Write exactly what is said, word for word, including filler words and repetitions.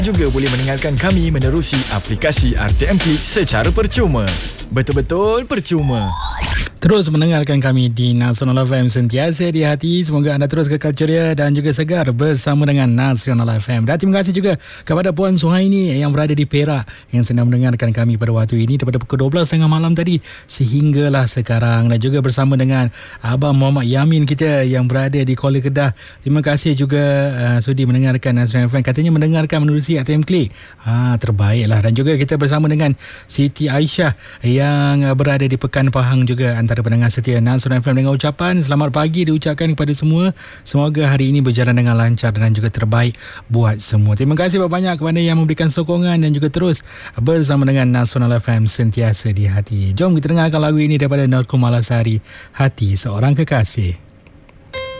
Juga boleh mendengarkan kami menerusi aplikasi R T M Klik secara percuma. Betul-betul percuma. Terus mendengarkan kami di Nasional F M, sentiasa di hati. Semoga anda terus kekal ceria dan juga segar bersama dengan Nasional F M. Dan terima kasih juga kepada Puan Suhaini yang berada di Perak yang sedang mendengarkan kami pada waktu ini daripada pukul dua belas tiga puluh malam tadi sehinggalah sekarang. Dan juga bersama dengan Abang Muhammad Yamin kita yang berada di Kuala Kedah. Terima kasih juga uh, sudi mendengarkan Nasional F M. Katanya mendengarkan menerusi R T M Klik. Ah, terbaiklah. Dan juga kita bersama dengan Siti Aisyah yang uh, berada di Pekan Pahang juga, antara pendengar setia Nasional F M, dengan ucapan selamat pagi diucapkan kepada semua. Semoga hari ini berjalan dengan lancar dan juga terbaik buat semua. Terima kasih banyak kepada yang memberikan sokongan dan juga terus bersama dengan Nasional F M, sentiasa di hati. Jom kita dengarkan lagu ini daripada Nor Kumalasari, Hati Seorang Kekasih.